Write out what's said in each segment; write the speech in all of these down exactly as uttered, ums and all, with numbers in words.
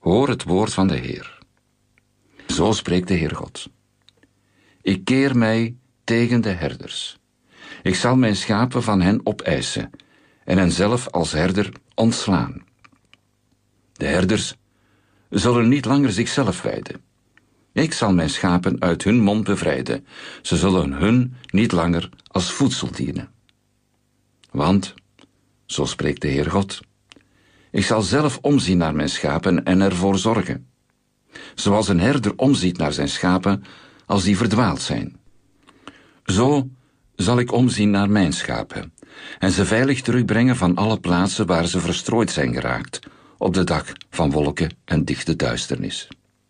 Hoor het woord van de Heer. Zo spreekt de Heer God. Ik keer mij tegen de herders. Ik zal mijn schapen van hen opeisen en hen zelf als herder ontslaan. De herders zullen niet langer zichzelf wijden. Ik zal mijn schapen uit hun mond bevrijden. Ze zullen hun niet langer als voedsel dienen. Want, zo spreekt de Heer God, ik zal zelf omzien naar mijn schapen en ervoor zorgen. Zoals een herder omziet naar zijn schapen als die verdwaald zijn. Zo zal ik omzien naar mijn schapen en ze veilig terugbrengen van alle plaatsen waar ze verstrooid zijn geraakt, op de dag van wolken en dichte duisternis.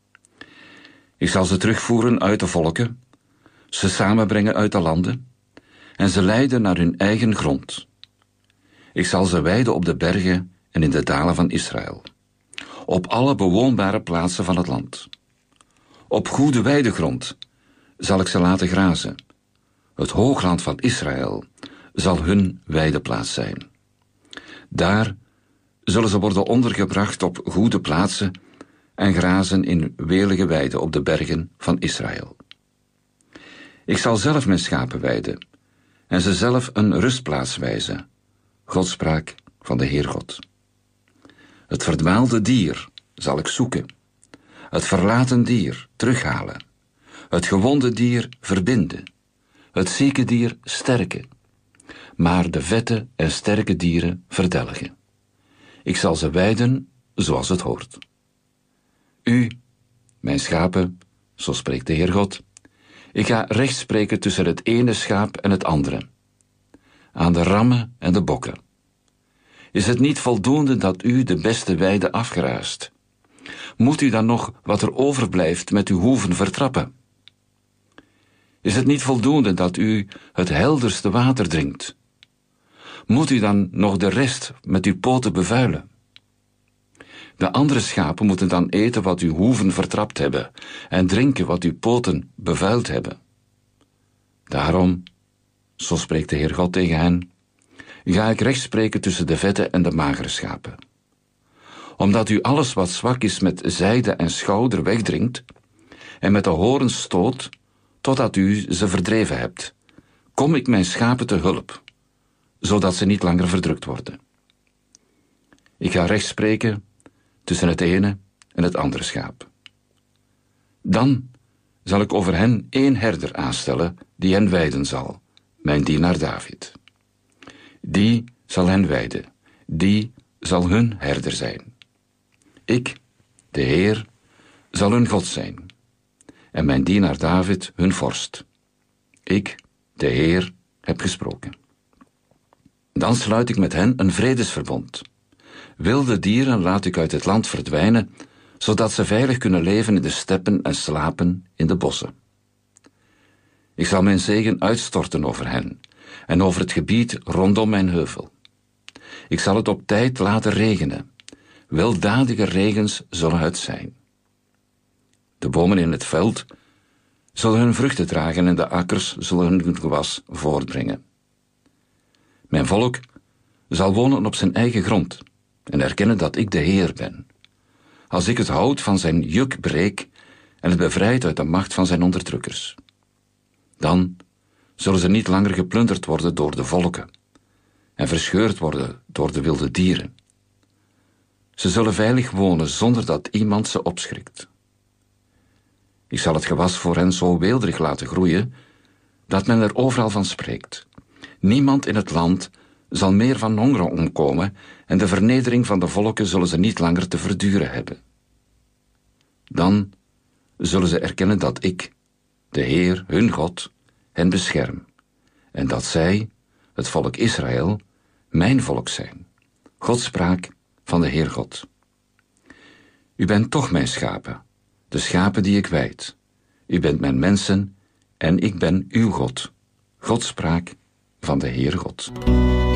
Ik zal ze terugvoeren uit de volken, ze samenbrengen uit de landen en ze leiden naar hun eigen grond. Ik zal ze weiden op de bergen en in de dalen van Israël, op alle bewoonbare plaatsen van het land. Op goede weidegrond zal ik ze laten grazen. Het hoogland van Israël zal hun weideplaats zijn. Daar zullen ze worden ondergebracht op goede plaatsen en grazen in welige weiden op de bergen van Israël. Ik zal zelf mijn schapen weiden en ze zelf een rustplaats wijzen. Godspraak van de Heer God. Het verdwaalde dier zal ik zoeken, het verlaten dier terughalen, het gewonde dier verbinden, het zieke dier sterken, maar de vette en sterke dieren verdelgen. Ik zal ze weiden zoals het hoort. U, mijn schapen, zo spreekt de Heer God, ik ga recht spreken tussen het ene schaap en het andere, aan de rammen en de bokken. Is het niet voldoende dat u de beste weide afgraast? Moet u dan nog wat er overblijft met uw hoeven vertrappen? Is het niet voldoende dat u het helderste water drinkt? Moet u dan nog de rest met uw poten bevuilen? De andere schapen moeten dan eten wat uw hoeven vertrapt hebben en drinken wat uw poten bevuild hebben. Daarom, zo spreekt de Heer God tegen hen, ga ik recht spreken tussen de vette en de magere schapen. Omdat u alles wat zwak is met zijde en schouder wegdringt en met de horens stoot, totdat u ze verdreven hebt, kom ik mijn schapen te hulp, zodat ze niet langer verdrukt worden. Ik ga recht spreken tussen het ene en het andere schaap. Dan zal ik over hen één herder aanstellen die hen weiden zal, mijn dienaar David. Die zal hen weiden, die zal hun herder zijn. Ik, de Heer, zal hun God zijn, en mijn dienaar David hun vorst. Ik, de Heer, heb gesproken. Dan sluit ik met hen een vredesverbond. Wilde dieren laat ik uit het land verdwijnen, zodat ze veilig kunnen leven in de steppen en slapen in de bossen. Ik zal mijn zegen uitstorten over hen en over het gebied rondom mijn heuvel. Ik zal het op tijd laten regenen. Weldadige regens zullen het zijn. De bomen in het veld zullen hun vruchten dragen en de akkers zullen hun gewas voortbrengen. Mijn volk zal wonen op zijn eigen grond en erkennen dat ik de Heer ben. Als ik het hout van zijn juk breek en het bevrijd uit de macht van zijn onderdrukkers. Dan zullen ze niet langer geplunderd worden door de volken en verscheurd worden door de wilde dieren. Ze zullen veilig wonen zonder dat iemand ze opschrikt. Ik zal het gewas voor hen zo weelderig laten groeien, dat men er overal van spreekt. Niemand in het land zal meer van honger omkomen en de vernedering van de volken zullen ze niet langer te verduren hebben. Dan zullen ze erkennen dat ik, de Heer, hun God, hen bescherm en dat zij, het volk Israël, mijn volk zijn. Godspraak van de Heer God. U bent toch mijn schapen, de schapen die ik wijd. U bent mijn mensen en ik ben uw God. Godspraak van de Heer God.